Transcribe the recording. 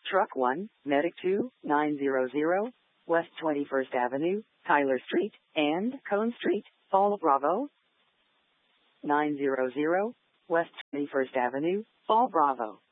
Truck 1, Medic 2, 900, West 21st Avenue, Tyler Street, and Cone Street, Fall Bravo. 900, West 21st Avenue, Fall Bravo.